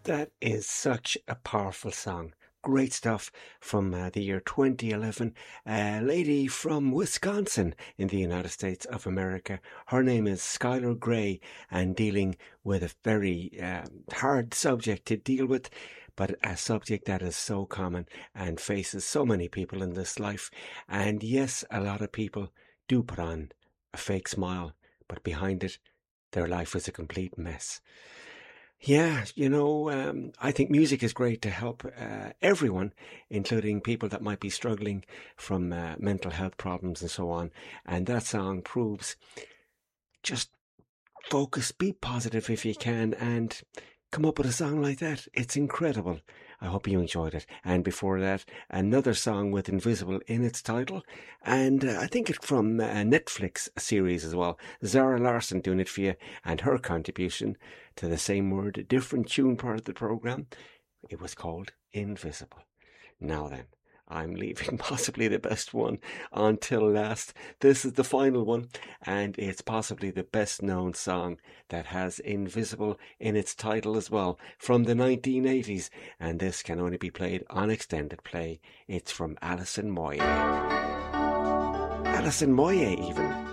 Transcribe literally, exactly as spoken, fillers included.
That is such a powerful song. Great stuff from uh, the year twenty eleven. A lady from Wisconsin in the United States of America. Her name is Skylar Grey, and dealing with a very uh, hard subject to deal with, but a subject that is so common and faces so many people in this life. And yes, a lot of people do put on a fake smile, but behind it, their life is a complete mess. Yeah, you know, um, I think music is great to help uh, everyone, including people that might be struggling from uh, mental health problems and so on. And that song proves just focus, be positive if you can, and come up with a song like that. It's incredible. I hope you enjoyed it. And before that, another song with Invisible in its title. And uh, I think it's from a Netflix series as well. Zara Larson doing it for you, and her contribution to the same word, different tune part of the program. It was called Invisible. Now then, I'm leaving possibly the best one until last. This is the final one, and it's possibly the best known song that has Invisible in its title as well, from the nineteen eighties, and this can only be played on extended play. It's from Alison Moyet. Alison Moyet even.